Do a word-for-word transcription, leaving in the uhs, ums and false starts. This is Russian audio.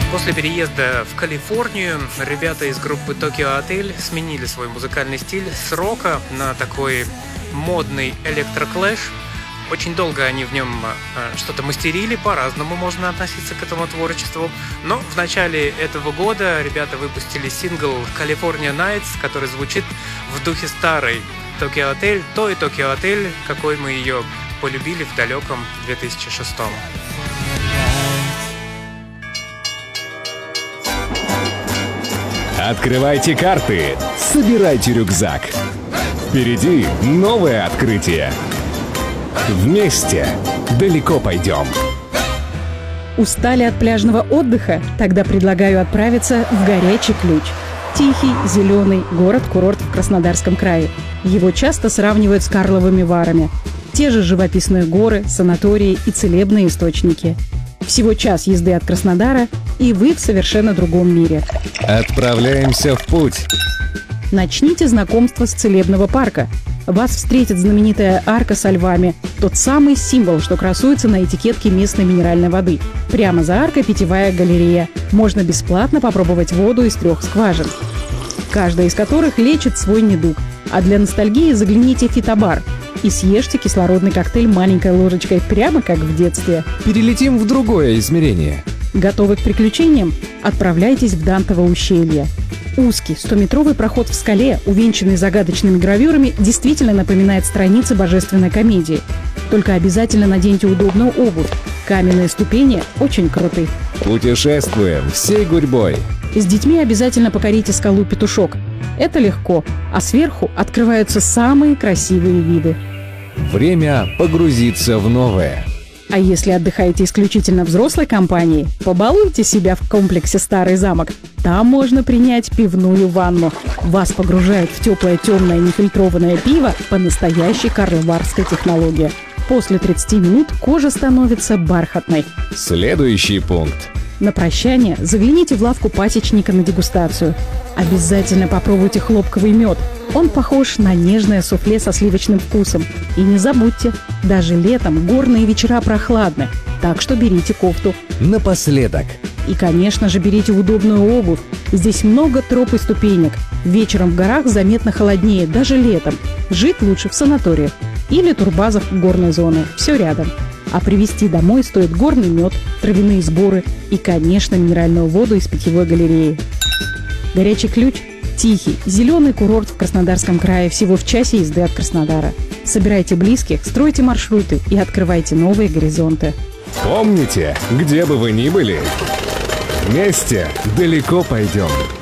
После переезда в Калифорнию ребята из группы Tokyo Hotel сменили свой музыкальный стиль с рока на такой модный электроклэш. Очень долго они в нем э, что-то мастерили, по-разному можно относиться к этому творчеству. Но в начале этого года ребята выпустили сингл California Nights, который звучит в духе старой Tokyo Hotel, той Tokyo Hotel, какой мы ее полюбили в далеком две тысячи шестом. Открывайте карты, собирайте рюкзак. Впереди новое открытие. Вместе далеко пойдем. Устали от пляжного отдыха? Тогда предлагаю отправиться в Горячий Ключ. Тихий, зеленый город-курорт в Краснодарском крае. Его часто сравнивают с Карловыми Варами. Те же живописные горы, санатории и целебные источники. Всего час езды от Краснодара, и вы в совершенно другом мире. Отправляемся в путь. Начните знакомство с целебного парка. Вас встретит знаменитая арка со львами. Тот самый символ, что красуется на этикетке местной минеральной воды. Прямо за аркой питьевая галерея. Можно бесплатно попробовать воду из трех скважин, каждая из которых лечит свой недуг. А для ностальгии загляните в фитобар и съешьте кислородный коктейль маленькой ложечкой, прямо как в детстве. Перелетим в другое измерение. Готовы к приключениям? Отправляйтесь в Дантово ущелье. Узкий стометровый проход в скале, увенчанный загадочными гравюрами, действительно напоминает страницы божественной комедии. Только обязательно наденьте удобную обувь. Каменные ступени очень круты. Путешествуем всей гурьбой. С детьми обязательно покорите скалу Петушок. Это легко, а сверху открываются самые красивые виды. Время погрузиться в новое. А если отдыхаете исключительно взрослой компанией, побалуйте себя в комплексе «Старый замок». Там можно принять пивную ванну. Вас погружают в теплое, темное, нефильтрованное пиво по настоящей карловарской технологии. После тридцати минут кожа становится бархатной. Следующий пункт. На прощание загляните в лавку пасечника на дегустацию. Обязательно попробуйте хлопковый мед. Он похож на нежное суфле со сливочным вкусом. И не забудьте, даже летом горные вечера прохладны, так что берите кофту. Напоследок. И, конечно же, берите удобную обувь. Здесь много троп и ступенек. Вечером в горах заметно холоднее, даже летом. Жить лучше в санаториях или турбазах горной зоны. Все рядом. А привезти домой стоит горный мед, травяные сборы и, конечно, минеральную воду из питьевой галереи. Горячий Ключ – тихий, зеленый курорт в Краснодарском крае всего в часе езды от Краснодара. Собирайте близких, стройте маршруты и открывайте новые горизонты. Помните, где бы вы ни были, вместе далеко пойдем.